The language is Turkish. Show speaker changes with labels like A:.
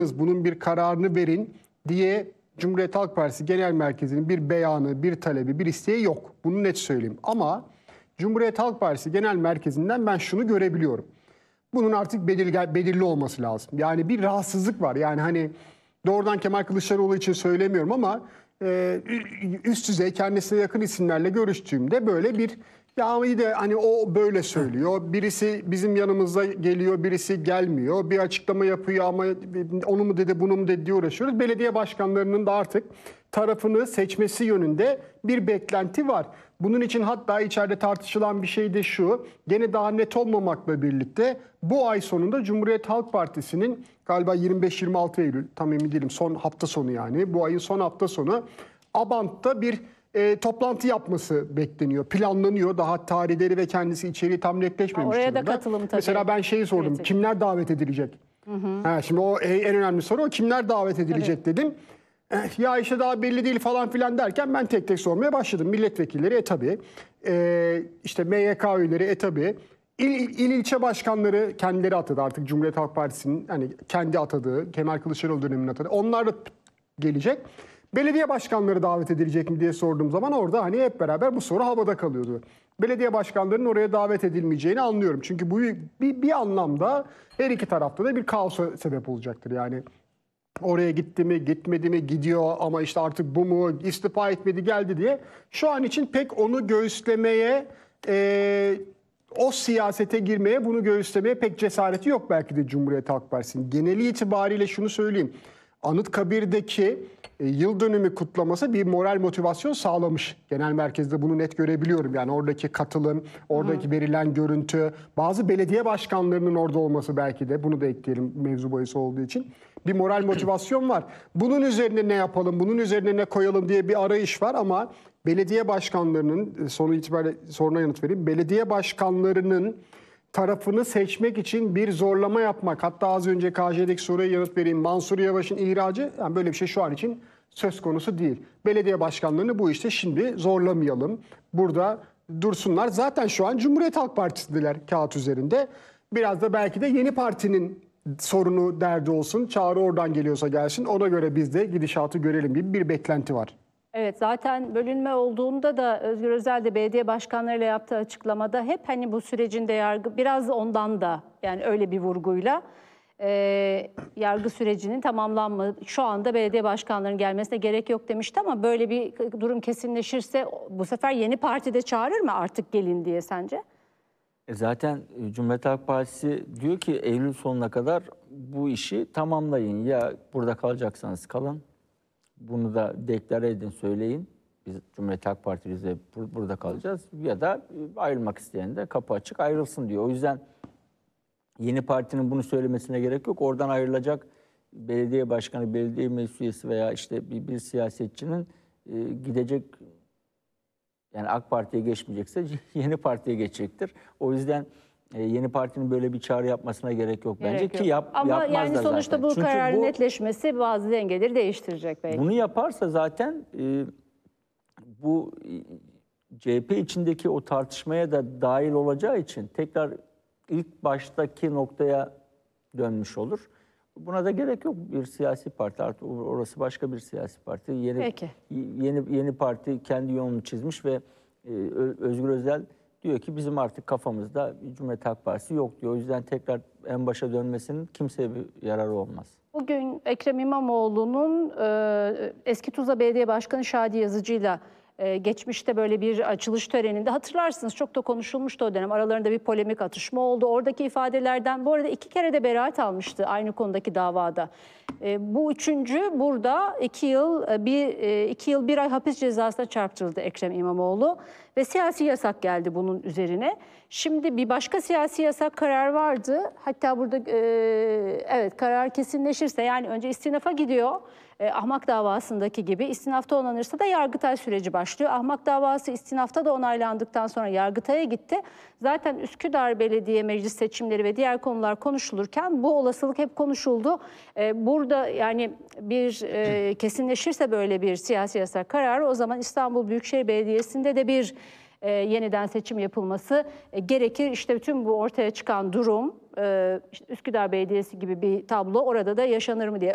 A: bunun bir kararını verin diye Cumhuriyet Halk Partisi Genel Merkezi'nin bir beyanı, bir talebi, bir isteği yok. Bunu net söyleyeyim. Ama Cumhuriyet Halk Partisi Genel Merkezi'nden ben şunu görebiliyorum. Bunun artık belirli olması lazım. Yani bir rahatsızlık var. Yani hani doğrudan Kemal Kılıçdaroğlu için söylemiyorum ama üst düzey kendisine yakın isimlerle görüştüğümde böyle bir ya iyi de hani o böyle söylüyor. Birisi bizim yanımıza geliyor, birisi gelmiyor. Bir açıklama yapıyor ama onu mu dedi, bunu mu dedi diye uğraşıyoruz. Belediye başkanlarının da artık tarafını seçmesi yönünde bir beklenti var. Bunun için hatta içeride tartışılan bir şey de şu. Gene daha net olmamakla birlikte bu ay sonunda Cumhuriyet Halk Partisi'nin galiba 25-26 Eylül tam emin değilim son hafta sonu yani bu ayın son hafta sonu Abant'ta bir toplantı yapması bekleniyor. Planlanıyor. Daha tarihleri ve kendisi içeriği tam netleşmemiş
B: oraya
A: durumda.
B: da katılım tabii.
A: Mesela ben şeyi sordum.
B: Evet.
A: Kimler davet edilecek? Şimdi o en önemli soru o. Kimler davet edilecek dedim. Ya işte daha belli değil falan filan derken ben tek tek sormaya başladım. Milletvekilleri tabii. İşte MYK üyeleri tabii. İl ilçe başkanları kendileri atadı artık Cumhuriyet Halk Partisi'nin hani kendi atadığı, Kemal Kılıçdaroğlu döneminin atadığı. Onlar da gelecek. Belediye başkanları davet edilecek mi diye sorduğum zaman orada hani hep beraber bu soru havada kalıyordu. Belediye başkanlarının oraya davet edilmeyeceğini anlıyorum. Çünkü bu bir anlamda her iki tarafta da bir kaosa sebep olacaktır. Yani oraya gitti mi, gitmedi mi, gidiyor ama işte artık bu mu, istifa etmedi, geldi diye. Şu an için pek onu göğüslemeye, o siyasete girmeye, bunu göğüslemeye pek cesareti yok belki de Cumhuriyet Halk Partisi'nin. Geneli itibariyle şunu söyleyeyim. Anıtkabir'deki yıl dönümü kutlaması bir moral motivasyon sağlamış. Genel merkezde bunu net görebiliyorum. Yani oradaki katılım, oradaki verilen görüntü, bazı belediye başkanlarının orada olması belki de bunu da ekleyelim mevzu bahis olduğu için. Bir moral motivasyon var. Bunun üzerine ne yapalım, bunun üzerine ne koyalım diye bir arayış var ama belediye başkanlarının, sonu itibariyle soruna yanıt vereyim. Belediye başkanlarının tarafını seçmek için bir zorlama yapmak. Hatta az önce KJ'deki soruya yanıt vereyim. Mansur Yavaş'ın ihracı yani böyle bir şey şu an için söz konusu değil. Belediye başkanlarını bu işte şimdi zorlamayalım. Burada dursunlar. Zaten şu an Cumhuriyet Halk Partisi'ndeler kağıt üzerinde. Biraz da belki de yeni partinin sorunu derdi olsun. Çağrı oradan geliyorsa gelsin. Ona göre biz de gidişatı görelim gibi bir beklenti var.
B: Evet, zaten bölünme olduğunda da Özgür Özel de belediye başkanlarıyla yaptığı açıklamada hep hani bu sürecinde yargı biraz ondan da yani öyle bir vurguyla yargı sürecinin şu anda belediye başkanlarının gelmesine gerek yok demişti ama böyle bir durum kesinleşirse bu sefer yeni partide çağırır mı artık gelin diye sence?
C: Zaten Cumhuriyet Halk Partisi diyor ki Eylül sonuna kadar bu işi tamamlayın. Ya burada kalacaksanız kalın. Bunu da deklare edin, söyleyin. Biz Cumhuriyet Halk Partisi de burada kalacağız. Ya da ayrılmak isteyen de kapı açık ayrılsın diyor. O yüzden yeni partinin bunu söylemesine gerek yok. Oradan ayrılacak belediye başkanı, belediye meclis üyesi veya işte bir siyasetçinin gidecek, yani AK Parti'ye geçmeyecekse yeni partiye geçecektir. O yüzden yeni partinin böyle bir çağrı yapmasına gerek yok bence ki
B: Ama
C: yapmaz
B: yani
C: da
B: sonuçta
C: zaten.
B: bu
C: Çünkü
B: kararın netleşmesi bazı dengeleri değiştirecek belki.
C: Bunu yaparsa zaten bu CHP içindeki o tartışmaya da dahil olacağı için tekrar ilk baştaki noktaya dönmüş olur. Buna da gerek yok. Bir siyasi parti artık orası başka bir siyasi parti. Yeni parti kendi yolunu çizmiş ve Özgür Özel diyor ki bizim artık kafamızda Cumhuriyet Halk Partisi yok diyor. O yüzden tekrar en başa dönmesinin kimseye bir yararı olmaz.
B: Bugün Ekrem İmamoğlu'nun eski Tuzla Belediye Başkanı Şadi Yazıcı'yla geçmişte böyle bir açılış töreninde hatırlarsınız çok da konuşulmuştu o dönem. Aralarında bir polemik atışma oldu. Oradaki ifadelerden bu arada 2 kere de beraat almıştı aynı konudaki davada. Bu üçüncü burada 2 yıl 1 ay hapis cezasına çarptırıldı Ekrem İmamoğlu ve siyasi yasak geldi bunun üzerine. Şimdi bir başka siyasi yasak karar vardı. Hatta burada evet karar kesinleşirse yani önce istinafa gidiyor. Ahmak davasındaki gibi istinafta onanırsa da Yargıtay süreci başlıyor. Ahmak davası istinafta da onaylandıktan sonra Yargıtay'a gitti. Zaten Üsküdar Belediye Meclis seçimleri ve diğer konular konuşulurken bu olasılık hep konuşuldu. Burada yani bir kesinleşirse böyle bir siyasi yasak kararı o zaman İstanbul Büyükşehir Belediyesi'nde de bir yeniden seçim yapılması gerekir. İşte bütün bu ortaya çıkan durum işte Üsküdar Belediyesi gibi bir tablo orada da yaşanır mı diye.